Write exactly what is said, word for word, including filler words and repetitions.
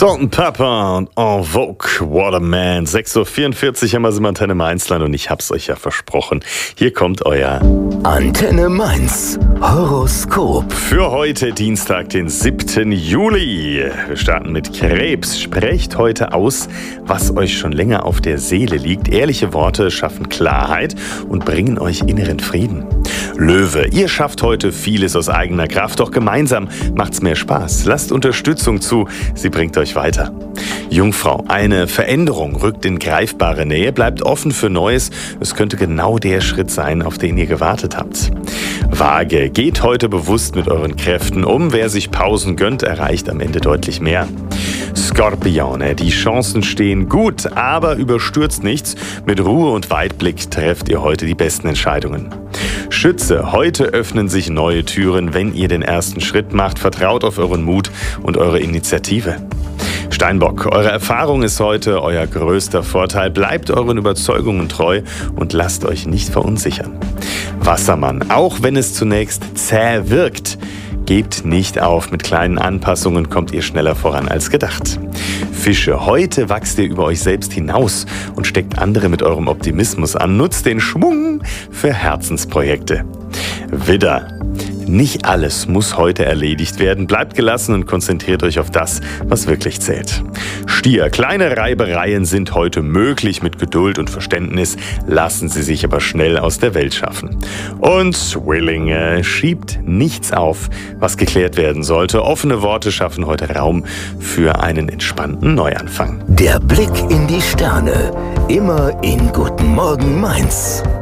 Salt and Pepper und En Vogue, Waterman. sechs Uhr vierundvierzig haben wir sie im Antenne Mainzland und ich hab's euch ja versprochen. Hier kommt euer Antenne Mainz Horoskop. Für heute Dienstag, den siebten Juli. Wir starten mit Krebs. Sprecht heute aus, was euch schon länger auf der Seele liegt. Ehrliche Worte schaffen Klarheit und bringen euch inneren Frieden. Löwe, ihr schafft heute vieles aus eigener Kraft, doch gemeinsam macht's mehr Spaß. Lasst Unterstützung zu, sie bringt euch weiter. Jungfrau, eine Veränderung rückt in greifbare Nähe, bleibt offen für Neues. Es könnte genau der Schritt sein, auf den ihr gewartet habt. Waage, geht heute bewusst mit euren Kräften um. Wer sich Pausen gönnt, erreicht am Ende deutlich mehr. Skorpione, die Chancen stehen gut, aber überstürzt nichts. Mit Ruhe und Weitblick trefft ihr heute die besten Entscheidungen. Schütze, heute öffnen sich neue Türen, wenn ihr den ersten Schritt macht. Vertraut auf euren Mut und eure Initiative. Steinbock, eure Erfahrung ist heute euer größter Vorteil. Bleibt euren Überzeugungen treu und lasst euch nicht verunsichern. Wassermann, auch wenn es zunächst zäh wirkt, gebt nicht auf. Mit kleinen Anpassungen kommt ihr schneller voran als gedacht. Fische, heute wachst ihr über euch selbst hinaus und steckt andere mit eurem Optimismus an. Nutzt den Schwung für Herzensprojekte. Widder, nicht alles muss heute erledigt werden. Bleibt gelassen und konzentriert euch auf das, was wirklich zählt. Stier, kleine Reibereien sind heute möglich. Mit Geduld und Verständnis lassen sie sich aber schnell aus der Welt schaffen. Und Zwillinge, schiebt nichts auf, was geklärt werden sollte. Offene Worte schaffen heute Raum für einen entspannten Neuanfang. Der Blick in die Sterne. Immer in Guten Morgen Mainz.